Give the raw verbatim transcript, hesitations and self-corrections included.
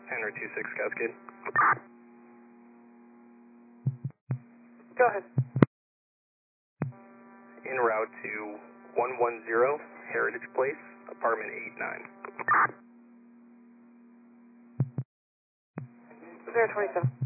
Henry two six Cascade. Go ahead. En route to one one zero Heritage Place, apartment eight nine. zero twenty-seven.